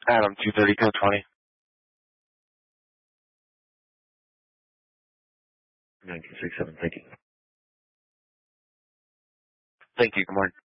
Adam 230 code 20. 1967, thank you. Thank you. Good morning.